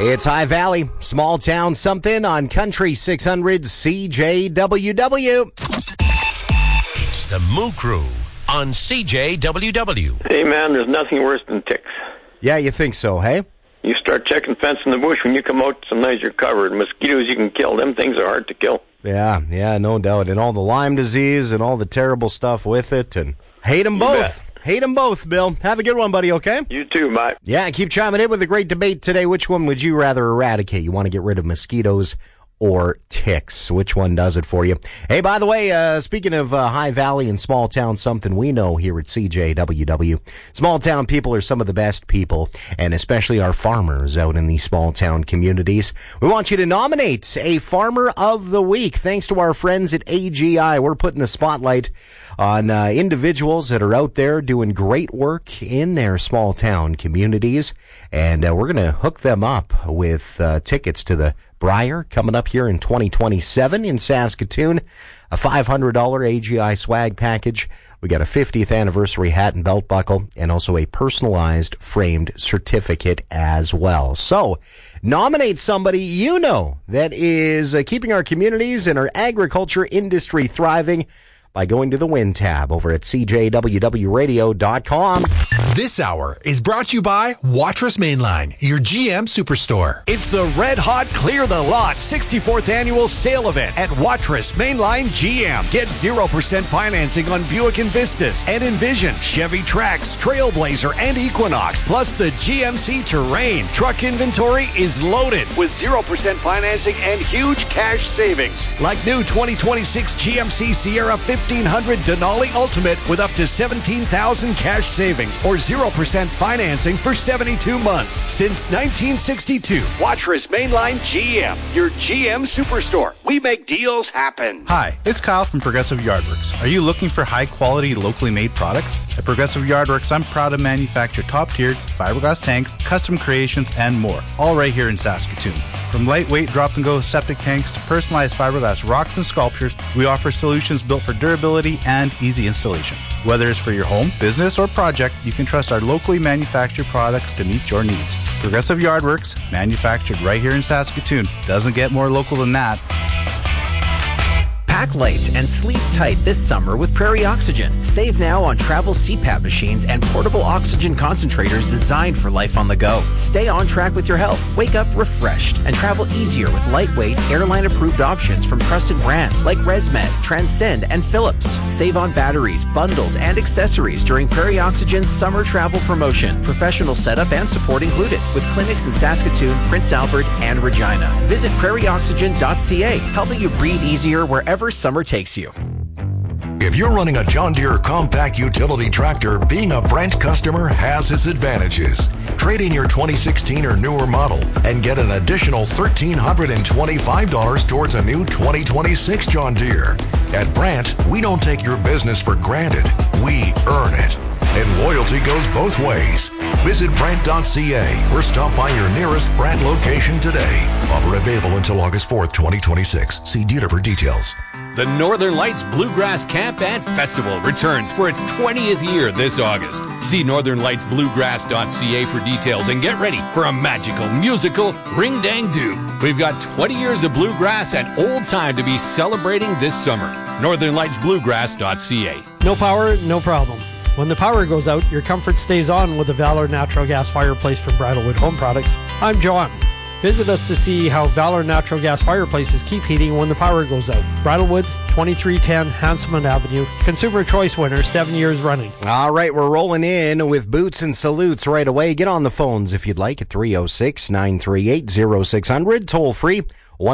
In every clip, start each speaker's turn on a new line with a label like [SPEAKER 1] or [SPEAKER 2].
[SPEAKER 1] It's High Valley, small town something on Country 600 CJWW.
[SPEAKER 2] It's the Moo Crew on CJWW.
[SPEAKER 3] Hey, man, there's nothing worse than ticks.
[SPEAKER 1] Yeah, you think so, hey?
[SPEAKER 3] You start checking fence in the bush, when you come out, sometimes you're covered. Mosquitoes, you can kill. Them things are hard to kill.
[SPEAKER 1] Yeah, no doubt. And all the Lyme disease and all the terrible stuff with it. And hate them both. Hate them both, Bill. Have a good one, buddy, okay?
[SPEAKER 3] You too, bye.
[SPEAKER 1] Yeah, keep chiming in with a great debate today. Which one would you rather eradicate? You want to get rid of mosquitoes or ticks? Which one does it for you? Hey, by the way, speaking of High Valley and small town, something we know here at CJWW. Small town people are some of the best people, and especially our farmers out in these small town communities. We want you to nominate a Farmer of the Week. Thanks to our friends at AGI, we're putting the spotlight on individuals that are out there doing great work in their small town communities, and we're going to hook them up with tickets to the Briar coming up here in 2027 in Saskatoon, a $500 AGI swag package. We got a 50th anniversary hat and belt buckle, and also a personalized framed certificate as well. So nominate somebody you know that is keeping our communities and our agriculture industry thriving by going to the Win tab over at CJWWradio.com.
[SPEAKER 4] This hour is brought to you by Watrous Mainline, your GM Superstore.
[SPEAKER 5] It's the Red Hot Clear the Lot 64th Annual Sale Event at Watrous Mainline GM. Get 0% financing on Buick Envistas and Envision, Chevy Trax, Trailblazer, and Equinox, plus the GMC Terrain. Truck inventory is loaded with 0% financing and huge cash savings, like new 2026 GMC Sierra 1500 Denali Ultimate with up to $17,000 cash savings, or 0% financing for 72 months. Since 1962, Watrous Mainline GM, your GM Superstore. We make deals happen.
[SPEAKER 6] Hi, it's Kyle from Progressive Yardworks. Are you looking for high-quality, locally made products? At Progressive Yardworks, I'm proud to manufacture top-tiered fiberglass tanks, custom creations, and more, all right here in Saskatoon. From lightweight drop-and-go septic tanks to personalized fiberglass rocks and sculptures, we offer solutions built for durability and easy installation. Whether it's for your home, business, or project, you can trust our locally manufactured products to meet your needs. Progressive Yardworks, manufactured right here in Saskatoon. Doesn't get more local than that.
[SPEAKER 7] Pack light and sleep tight this summer with Prairie Oxygen. Save now on travel CPAP machines and portable oxygen concentrators designed for life on the go. Stay on track with your health. Wake up refreshed and travel easier with lightweight, airline-approved options from trusted brands like ResMed, Transcend, and Philips. Save on batteries, bundles, and accessories during Prairie Oxygen's summer travel promotion. Professional setup and support included, with clinics in Saskatoon, Prince Albert, and Regina. Visit prairieoxygen.ca, helping you breathe easier wherever summer takes you.
[SPEAKER 8] If you're running a John Deere compact utility tractor, being a Brent customer has its advantages. Trade in your 2016 or newer model and get an additional $1,325 towards a new 2026 John Deere. At Brent, we don't take your business for granted. We earn it. And loyalty goes both ways. Visit Brent.ca or stop by your nearest Brent location today. Offer available until August 4th, 2026. See dealer for details.
[SPEAKER 9] The Northern Lights Bluegrass Camp and Festival returns for its 20th year this August. See northernlightsbluegrass.ca for details and get ready for a magical musical ring-dang-doo. We've got 20 years of bluegrass and old time to be celebrating this summer. northernlightsbluegrass.ca.
[SPEAKER 10] No power, no problem. When the power goes out, your comfort stays on with a Valor Natural Gas Fireplace from Bridlewood Home Products. I'm John. Visit us to see how Valor Natural Gas Fireplaces keep heating when the power goes out. Bridlewood, 2310 Hanselman Avenue. Consumer Choice winner, 7 years running.
[SPEAKER 1] All right, we're rolling in with Boots and Salutes right away. Get on the phones if you'd like at 306-938-0600. Toll free,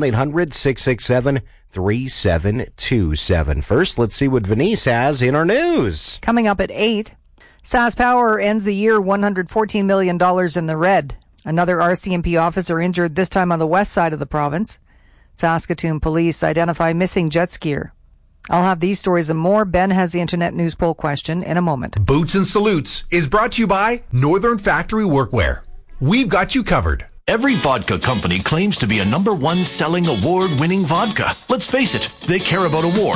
[SPEAKER 1] 1-800-667-3727. First, let's see what Venice has in our news.
[SPEAKER 11] Coming up at 8, SaskPower ends the year $114 million in the red. Another RCMP officer injured, this time on the west side of the province. Saskatoon police identify missing jet skier. I'll have these stories and more. Ben has the Internet News Poll question in a moment.
[SPEAKER 4] Boots and Salutes is brought to you by Northern Factory Workwear. We've got you covered.
[SPEAKER 12] Every vodka company claims to be a #1 selling award-winning vodka. Let's face it, they care about awards.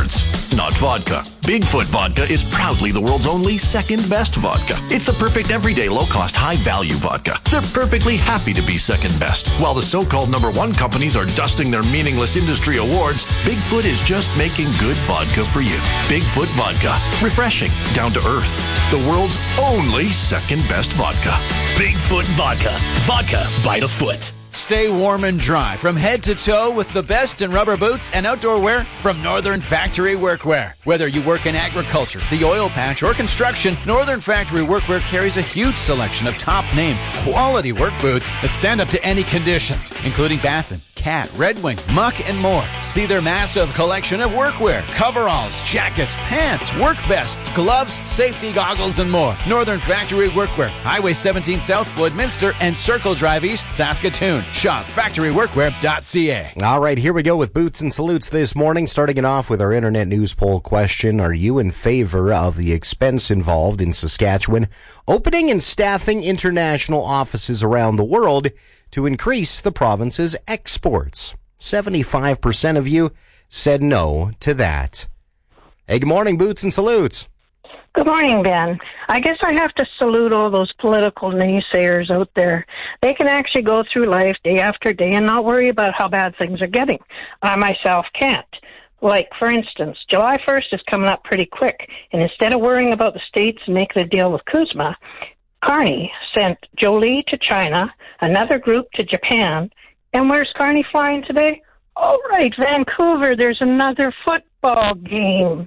[SPEAKER 12] not vodka. Bigfoot Vodka is proudly the world's only second best vodka. It's the perfect everyday low-cost, high-value vodka. They're perfectly happy to be second best. While the so-called number one companies are dusting their meaningless industry awards, Bigfoot is just making good vodka for you. Bigfoot Vodka. Refreshing, down to earth. The world's only second best vodka.
[SPEAKER 13] Bigfoot Vodka. Vodka by the foot.
[SPEAKER 14] Stay warm and dry from head to toe with the best in rubber boots and outdoor wear from Northern Factory Workwear. Whether you work in agriculture, the oil patch, or construction, Northern Factory Workwear carries a huge selection of top-name, quality work boots that stand up to any conditions, including Baffin, Cat, Red Wing, Muck, and more. See their massive collection of workwear, coveralls, jackets, pants, work vests, gloves, safety goggles, and more. Northern Factory Workwear, Highway 17 South, Woodminster, and Circle Drive East, Saskatoon. Shop factoryworkwear.ca.
[SPEAKER 1] All right, here we go with Boots and Salutes this morning, starting it off with our internet news poll question. Are you in favor of the expense involved in Saskatchewan opening and staffing international offices around the world to increase the province's exports? 75% of you said no to that. Hey, good morning, Boots and Salutes.
[SPEAKER 15] Good morning, Ben. I guess I have to salute all those political naysayers out there. They can actually go through life day after day and not worry about how bad things are getting. I myself can't. Like, for instance, July 1st is coming up pretty quick, and instead of worrying about the states and making a deal with Kuzma, Carney sent Jolie to China, another group to Japan, and where's Carney flying today? Oh, right, Vancouver. There's another football game.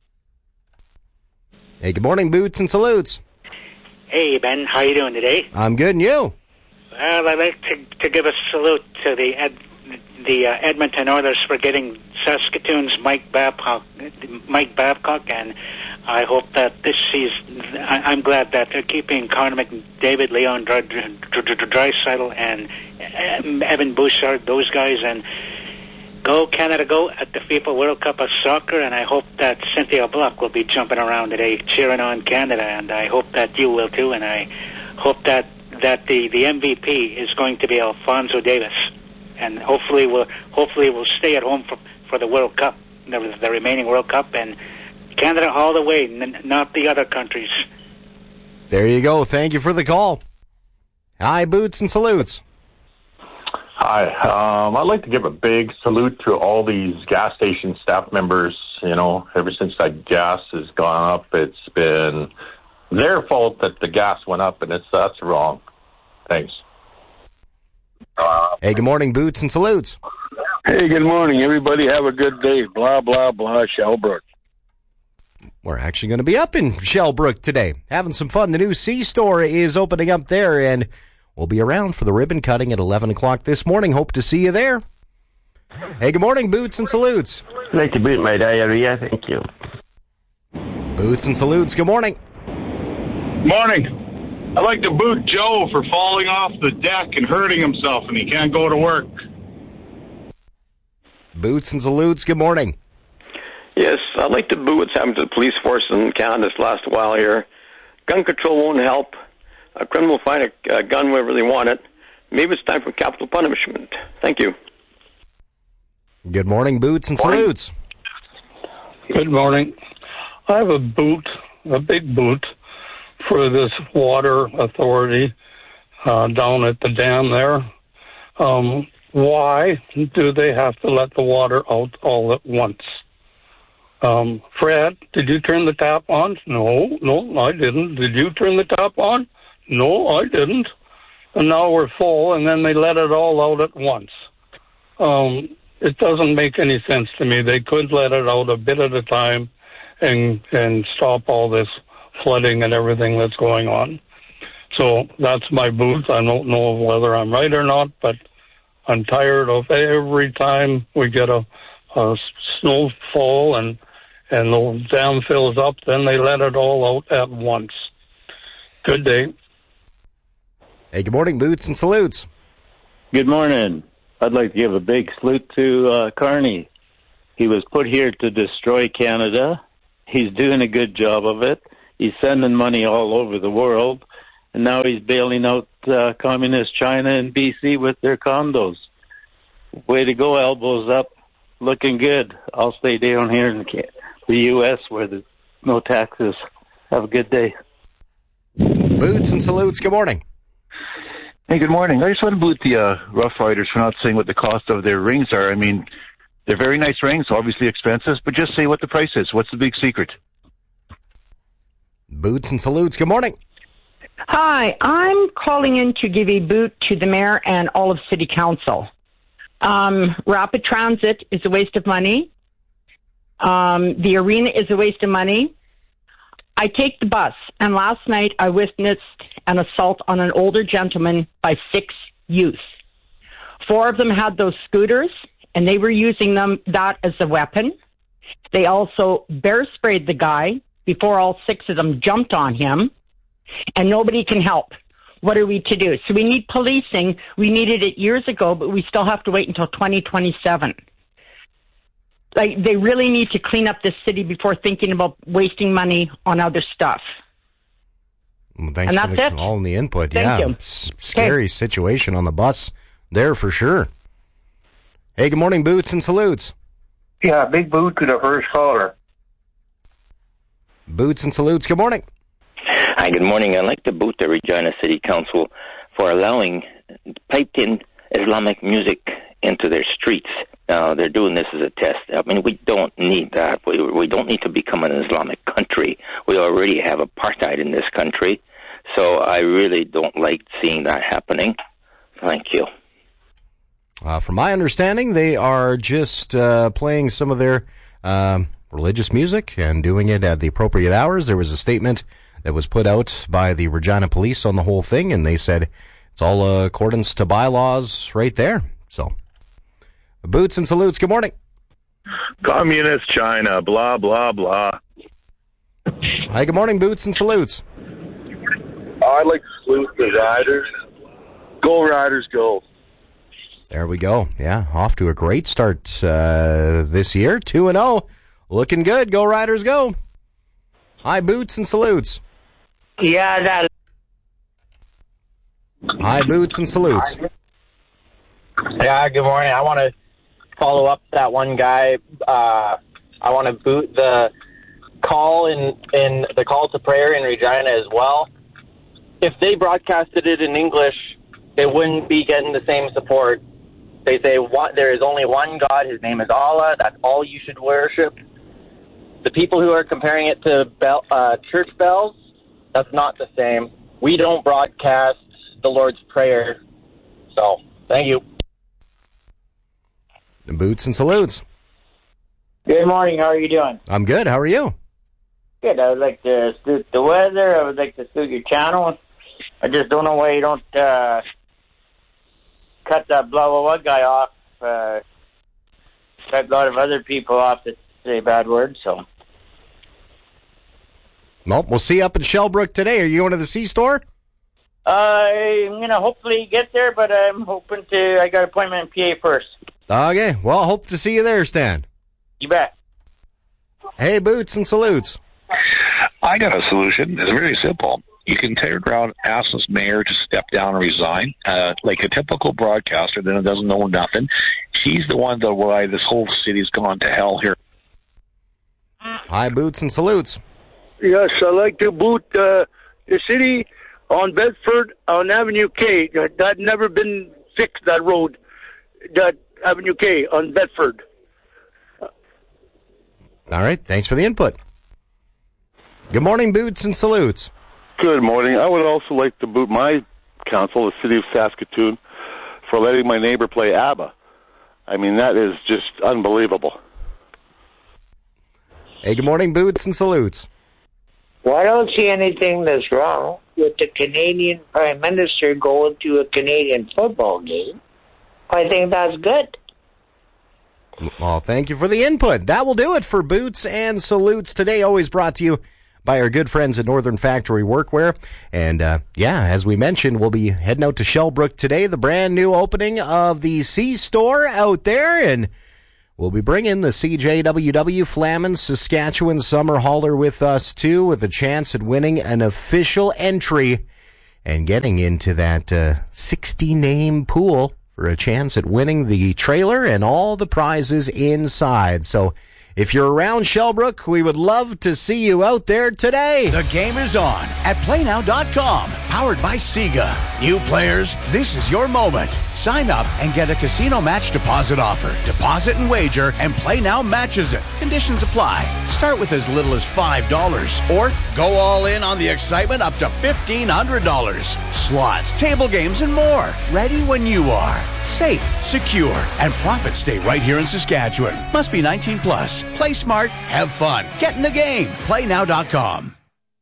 [SPEAKER 1] Hey, good morning, Boots and Salutes.
[SPEAKER 16] Hey, Ben. How you doing today?
[SPEAKER 1] I'm good, and you?
[SPEAKER 16] Well, I'd like to give a salute to the Edmonton Oilers for getting Saskatoon's Mike Babcock, and I hope that this season, I'm glad that they're keeping Connor McDavid, Leon Draisaitl, and Evan Bouchard, those guys, and go Canada, go at the FIFA World Cup of Soccer, and I hope that Cynthia Block will be jumping around today cheering on Canada, and I hope that you will too, and I hope that the MVP is going to be Alphonso Davis, and hopefully we'll stay at home for the World Cup, the remaining World Cup, and Canada all the way, not the other countries.
[SPEAKER 1] There you go. Thank you for the call. Hi, Boots and Salutes.
[SPEAKER 17] Hi. I'd like to give a big salute to all these gas station staff members. You know, ever since that gas has gone up, it's been their fault that the gas went up, and that's wrong. Thanks.
[SPEAKER 1] Hey, good morning, Boots and Salutes.
[SPEAKER 18] Hey, good morning, everybody. Have a good day. Blah, blah, blah, Shellbrook.
[SPEAKER 1] We're actually going to be up in Shellbrook today, having some fun. The new C-Store is opening up there, and we'll be around for the ribbon cutting at 11 o'clock this morning. Hope to see you there. Hey, good morning, Boots and Salutes.
[SPEAKER 19] I'd like to boot my diarrhea, thank you.
[SPEAKER 1] Boots and Salutes, good morning.
[SPEAKER 20] Morning. I'd like to boot Joe for falling off the deck and hurting himself, and he can't go to work.
[SPEAKER 1] Boots and Salutes, good morning.
[SPEAKER 3] Yes, I'd like to boot what's happened to the police force in Canada this last while here. Gun control won't help. A criminal will find a gun wherever they want it. Maybe it's time for capital punishment. Thank you.
[SPEAKER 1] Good morning, Boots and Salutes.
[SPEAKER 18] Good morning. I have a big boot, for this water authority down at the dam there. Why do they have to let the water out all at once? Fred, did you turn the tap on? No, I didn't. Did you turn the tap on? No, I didn't. And now we're full, and then they let it all out at once. It doesn't make any sense to me. They could let it out a bit at a time and stop all this flooding and everything that's going on. So that's my booth. I don't know whether I'm right or not, but I'm tired of every time we get a snowfall and the dam fills up, then they let it all out at once. Good day.
[SPEAKER 1] Hey, good morning, Boots and Salutes.
[SPEAKER 21] Good morning. I'd like to give a big salute to Carney. He was put here to destroy Canada. He's doing a good job of it. He's sending money all over the world, and now he's bailing out communist China and BC with their condos. Way to go, elbows up. Looking good. I'll stay down here and the U.S. where there's no taxes. Have a good day.
[SPEAKER 1] Boots and Salutes, good morning.
[SPEAKER 2] Hey, good morning. I just want to boot the Rough Riders for not saying what the cost of their rings are. I mean, they're very nice rings, obviously expensive, but just say what the price is. What's the big secret?
[SPEAKER 1] Boots and Salutes, good morning.
[SPEAKER 22] Hi, I'm calling in to give a boot to the mayor and all of City Council. Rapid transit is a waste of money. The arena is a waste of money. I take the bus, and last night I witnessed an assault on an older gentleman by 6 youth. 4 of them had those scooters, and they were using that as a weapon. They also bear sprayed the guy before all 6 of them jumped on him, and nobody can help. What are we to do? So we need policing. We needed it years ago, but we still have to wait until 2027. Like, they really need to clean up this city before thinking about wasting money on other stuff.
[SPEAKER 1] Well, thanks for the call and the input.
[SPEAKER 22] Thank you.
[SPEAKER 1] Scary situation on the bus there for sure. Hey, good morning, Boots and Salutes.
[SPEAKER 23] Yeah, big boot to the first caller.
[SPEAKER 1] Boots and Salutes, good morning.
[SPEAKER 24] Hi, good morning. I'd like to boot the Regina City Council for allowing piped-in Islamic music into their streets. They're doing this as a test. I mean, we don't need that. We don't need to become an Islamic country. We already have apartheid in this country. So I really don't like seeing that happening. Thank you.
[SPEAKER 1] From my understanding, they are just playing some of their religious music and doing it at the appropriate hours. There was a statement that was put out by the Regina Police on the whole thing, and they said it's all accordance to bylaws right there. So, Boots and Salutes, good morning.
[SPEAKER 20] Communist China, blah, blah, blah.
[SPEAKER 1] Hi, good morning, Boots and Salutes.
[SPEAKER 23] I'd like to salute the Riders. Go Riders, go.
[SPEAKER 1] There we go. Yeah, off to a great start this year. 2-0. Looking good. Go Riders, go. Hi, Boots and Salutes.
[SPEAKER 25] Yeah, that.
[SPEAKER 1] Hi, Boots and Salutes.
[SPEAKER 25] Yeah, good morning. I want to follow up that one guy. I want to boot the call in the call to prayer in Regina as well. If they broadcasted it in English, it wouldn't be getting the same support. They say there is only one God. His name is Allah. That's all you should worship. The people who are comparing it to church bells, that's not the same. We don't broadcast the Lord's Prayer. So, thank you.
[SPEAKER 1] Boots and Salutes.
[SPEAKER 25] Good morning. How are you doing?
[SPEAKER 1] I'm good. How are you?
[SPEAKER 25] Good. I would like to suit the weather. I would like to suit your channel. I just don't know why you don't cut that blah, blah, blah guy off. Cut a lot of other people off that say bad words, so.
[SPEAKER 1] Well, we'll see you up in Shellbrook today. Are you going to the C-store?
[SPEAKER 25] I'm going to hopefully get there, but I'm hoping to. I got an appointment in PA first.
[SPEAKER 1] Okay. Well, hope to see you there, Stan.
[SPEAKER 25] You bet.
[SPEAKER 1] Hey, Boots and Salutes.
[SPEAKER 26] I got a solution. It's very simple. You can tear around, ask this mayor to step down and resign, like a typical broadcaster that doesn't know nothing. He's the one that why this whole city's gone to hell here.
[SPEAKER 1] Hi, Boots and Salutes.
[SPEAKER 23] Yes, I'd like to boot the city on Bedford on Avenue K. That never been fixed, that road. That Avenue K on Bedford.
[SPEAKER 1] All right. Thanks for the input. Good morning, Boots and Salutes.
[SPEAKER 23] Good morning. I would also like to boot my council, the city of Saskatoon, for letting my neighbor play ABBA. I mean, that is just unbelievable.
[SPEAKER 1] Hey, good morning, Boots and Salutes.
[SPEAKER 25] Well, I don't see anything that's wrong with the Canadian Prime Minister going to a Canadian football game. I think that's good.
[SPEAKER 1] Well, thank you for the input. That will do it for Boots and Salutes today. Always brought to you by our good friends at Northern Factory Workwear. And, as we mentioned, we'll be heading out to Shellbrook today, the brand new opening of the C-Store out there. And we'll be bringing the CJWW Flamin Saskatchewan Summer Hauler with us, too, with a chance at winning an official entry and getting into that 60-name pool for a chance at winning the trailer and all the prizes inside. So If you're around Shellbrook, we would love to see you out there today.
[SPEAKER 5] The game is on at playnow.com, powered by Sega. New players, this is your moment. Sign up and get a casino match deposit offer. Deposit and wager, and Play Now matches it. Conditions apply. Start with as little as $5 or go all in on the excitement up to $1,500. Slots, table games, and more. Ready when you are. Safe, secure, and profits stay right here in Saskatchewan. Must be 19 plus. Play smart, have fun. Get in the game. PlayNow.com.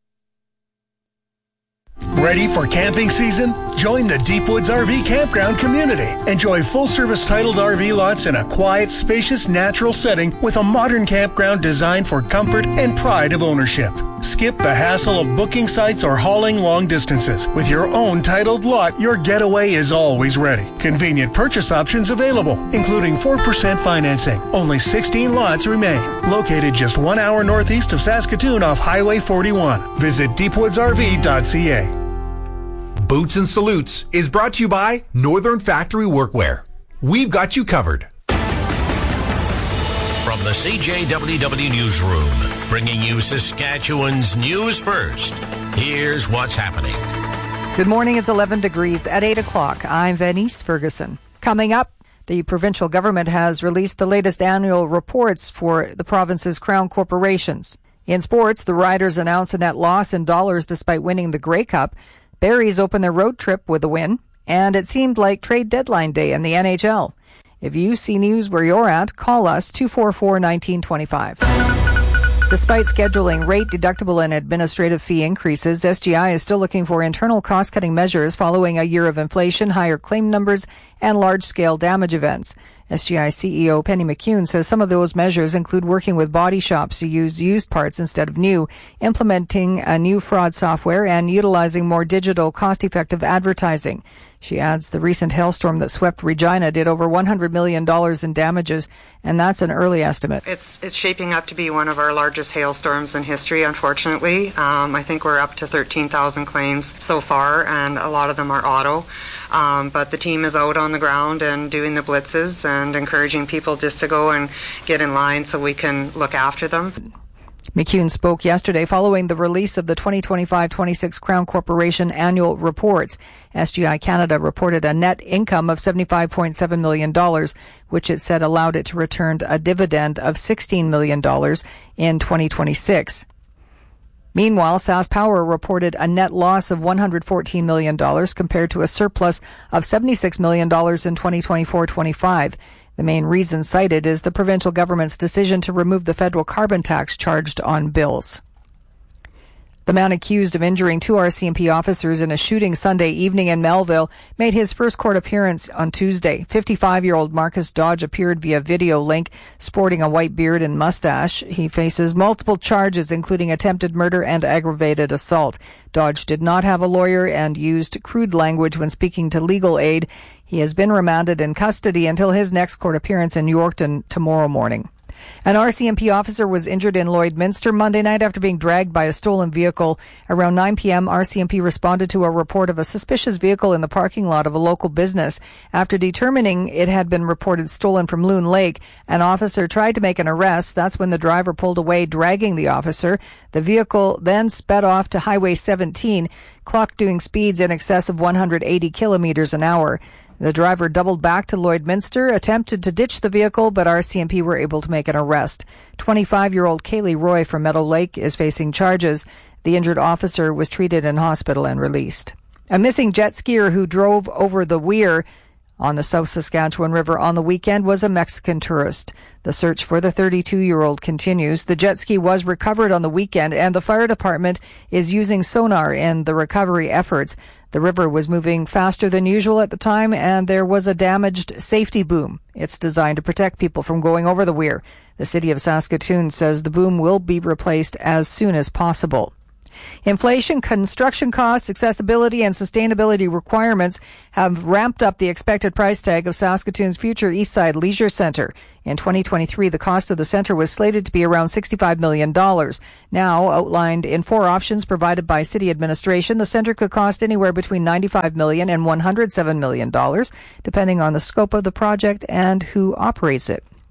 [SPEAKER 6] Ready for camping season? Join the Deep Woods RV Campground community. Enjoy full-service titled RV lots in a quiet, spacious, natural setting with a modern campground designed for comfort and pride of ownership. Skip the hassle of booking sites or hauling long distances. With your own titled lot, your getaway is always ready. Convenient purchase options available, including 4% financing. Only 16 lots remain. Located just 1 hour northeast of Saskatoon off Highway 41. Visit deepwoodsrv.ca.
[SPEAKER 4] Boots and Salutes is brought to you by Northern Factory Workwear. We've got you covered.
[SPEAKER 13] From the CJWW Newsroom, bringing you Saskatchewan's news first. Here's what's happening.
[SPEAKER 11] Good morning. It's 11 degrees at 8 o'clock. I'm Venice Ferguson. Coming up, the provincial government has released the latest annual reports for the province's crown corporations. In sports, the Riders announced a net loss in dollars despite winning the Grey Cup. Berries opened their road trip with a win, and it seemed like trade deadline day in the NHL. If you see news where you're at, call us 244-1925. Despite scheduling rate, deductible, and administrative fee increases, SGI is still looking for internal cost-cutting measures following a year of inflation, higher claim numbers, and large-scale damage events. SGI CEO Penny McCune says some of those measures include working with body shops to use used parts instead of new, implementing a new fraud software, and utilizing more digital, cost-effective advertising. She adds the recent hailstorm that swept Regina did over $100 million in damages, and that's an early estimate.
[SPEAKER 7] It's shaping up to be one of our largest hailstorms in history, unfortunately. I think we're up to 13,000 claims so far, and a lot of them are auto. But the team is out on the ground and doing the blitzes and encouraging people just to go and get in line so we can look after them.
[SPEAKER 11] McCune spoke yesterday following the release of the 2025-26 Crown Corporation annual reports. SGI Canada reported a net income of $75.7 million, which it said allowed it to return a dividend of $16 million in 2026. Meanwhile, SaskPower reported a net loss of $114 million compared to a surplus of $76 million in 2024-25. The main reason cited is the provincial government's decision to remove the federal carbon tax charged on bills. The man accused of injuring two RCMP officers in a shooting Sunday evening in Melville made his first court appearance on Tuesday. 55-year-old Marcus Dodge appeared via video link, sporting a white beard and mustache. He faces multiple charges, including attempted murder and aggravated assault. Dodge did not have a lawyer and used crude language when speaking to legal aid. He has been remanded in custody until his next court appearance in Yorkton tomorrow morning. An RCMP officer was injured in Lloydminster Monday night after being dragged by a stolen vehicle. Around 9 p.m., RCMP responded to a report of a suspicious vehicle in the parking lot of a local business. After determining it had been reported stolen from Loon Lake, an officer tried to make an arrest. That's when the driver pulled away, dragging the officer. The vehicle then sped off to Highway 17, clocked doing speeds in excess of 180 kilometers an hour. The driver doubled back to Lloydminster, attempted to ditch the vehicle, but RCMP were able to make an arrest. 25-year-old Kaylee Roy from Meadow Lake is facing charges. The injured officer was treated in hospital and released. A missing jet skier who drove over the weir on the South Saskatchewan River on the weekend was a Mexican tourist. The search for the 32-year-old continues. The jet ski was recovered on the weekend, and the fire department is using sonar in the recovery efforts. The river was moving faster than usual at the time, and there was a damaged safety boom. It's designed to protect people from going over the weir. The city of Saskatoon says the boom will be replaced as soon as possible. Inflation, construction costs, accessibility, and sustainability requirements have ramped up the expected price tag of Saskatoon's future Eastside Leisure Centre. In 2023, the cost of the centre was slated to be around $65 million. Now, outlined in 4 options provided by city administration, the centre could cost anywhere between $95 million and $107 million, depending on the scope of the project and who operates it.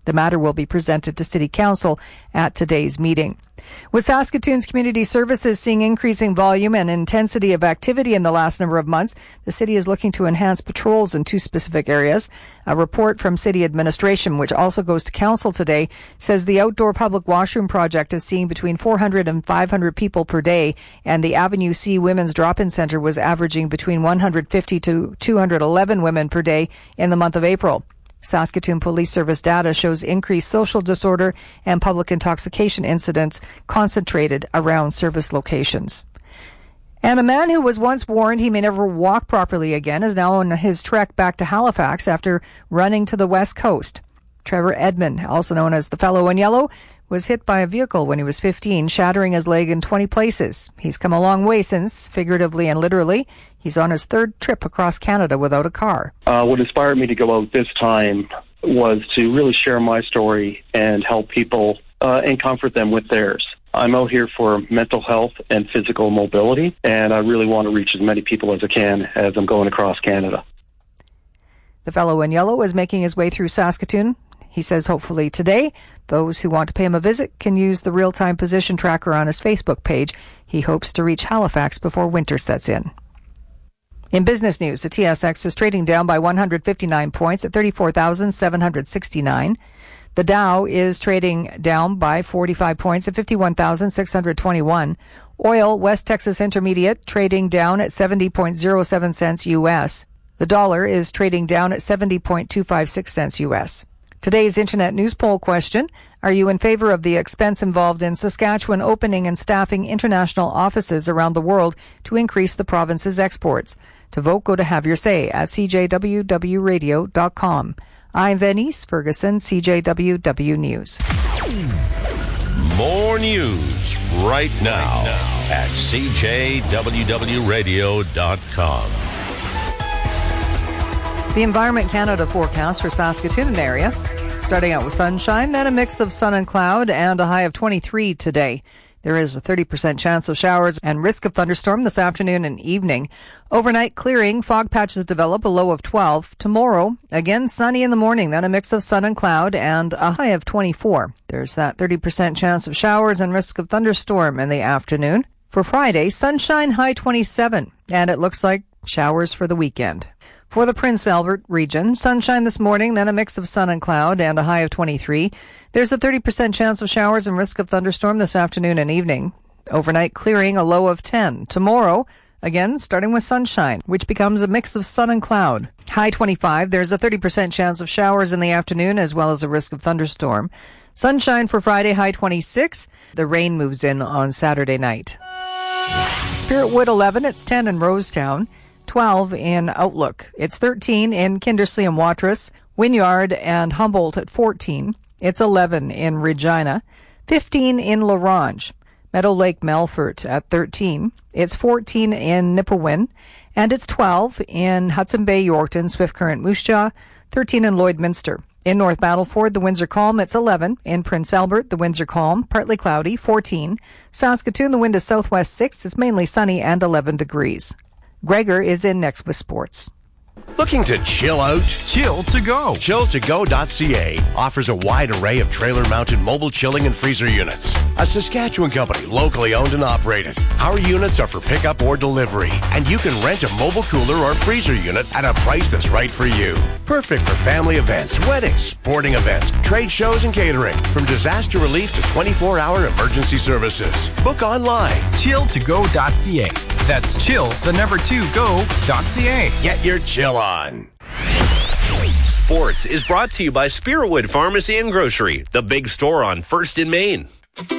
[SPEAKER 11] The matter will be presented to City Council at today's meeting. With Saskatoon's community services seeing increasing volume and intensity of activity in the last number of months, the city is looking to enhance patrols in 2 specific areas. A report from city administration, which also goes to council today, says the outdoor public washroom project is seeing between 400 and 500 people per day, and the Avenue C Women's Drop-In Centre was averaging between 150 to 211 women per day in the month of April. Saskatoon Police Service data shows increased social disorder and public intoxication incidents concentrated around service locations. And a man who was once warned he may never walk properly again is now on his trek back to Halifax after running to the west coast. Trevor Edmond, also known as the Fellow in Yellow, was hit by a vehicle when he was 15, shattering his leg in 20 places. He's come a long way since, figuratively and literally. He's on his 3rd trip across Canada without a car.
[SPEAKER 8] What inspired me to go out this time was to really share my story and help people and comfort them with theirs. I'm out here for mental health and physical mobility, and I really want to reach as many people as I can as I'm going across Canada.
[SPEAKER 11] The Fellow in Yellow is making his way through Saskatoon. He says hopefully today, those who want to pay him a visit can use the real-time position tracker on his Facebook page. He hopes to reach Halifax before winter sets in. In business news, the TSX is trading down by 159 points at 34,769. The Dow is trading down by 45 points at 51,621. Oil, West Texas Intermediate, trading down at 70.07 cents U.S. The dollar is trading down at 70.256 cents U.S. Today's Internet News Poll question: are you in favor of the expense involved in Saskatchewan opening and staffing international offices around the world to increase the province's exports? To vote, go to Have Your Say at cjwwradio.com. I'm Venice Ferguson, CJWW News.
[SPEAKER 13] More news right now at cjwwradio.com.
[SPEAKER 11] The Environment Canada forecast for Saskatoon and area. Starting out with sunshine, then a mix of sun and cloud, and a high of 23 today. There is a 30% chance of showers and risk of thunderstorm this afternoon and evening. Overnight clearing, fog patches develop, a low of 12. Tomorrow, again sunny in the morning, then a mix of sun and cloud, and a high of 24. There's that 30% chance of showers and risk of thunderstorm in the afternoon. For Friday, sunshine, high 27, and it looks like showers for the weekend. For the Prince Albert region, sunshine this morning, then a mix of sun and cloud, and a high of 23. There's a 30% chance of showers and risk of thunderstorm this afternoon and evening. Overnight clearing, a low of 10. Tomorrow, again, starting with sunshine, which becomes a mix of sun and cloud. High 25. There's a 30% chance of showers in the afternoon, as well as a risk of thunderstorm. Sunshine for Friday, high 26. The rain moves in on Saturday night. Spiritwood 11, it's 10 in Rosetown. 12 in Outlook. It's 13 in Kindersley and Watrous, Wynyard and Humboldt at 14. It's 11 in Regina, 15 in La Ronge, Meadow Lake Melfort at 13. It's 14 in Nipawin, and it's 12 in Hudson Bay, Yorkton, Swift Current, Moose Jaw, 13 in Lloydminster. In North Battleford, the winds are calm. It's 11. In Prince Albert, the winds are calm, partly cloudy, 14. Saskatoon, the wind is southwest 6. It's mainly sunny and 11 degrees. Gregor is in next with sports.
[SPEAKER 9] Looking to chill out? Chill to Go. Chill2go.ca offers a wide array of trailer-mounted mobile chilling and freezer units. A Saskatchewan company, locally owned and operated. Our units are for pickup or delivery, and you can rent a mobile cooler or freezer unit at a price that's right for you. Perfect for family events, weddings, sporting events, trade shows, and catering. From disaster relief to 24-hour emergency services. Book online.
[SPEAKER 10] Chill2go.ca. That's chill2go.ca.
[SPEAKER 9] Get your chill on.
[SPEAKER 12] Sports is brought to you by Spiritwood Pharmacy and Grocery, the big store on 1st in Main.